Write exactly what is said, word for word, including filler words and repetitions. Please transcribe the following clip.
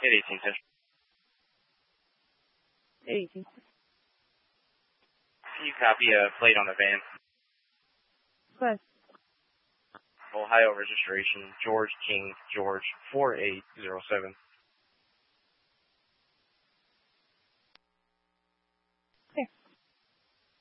eight eighteen Central. eight eighteen. Can you copy a plate on the van? What? Ohio registration, George King, George, four eight zero seven.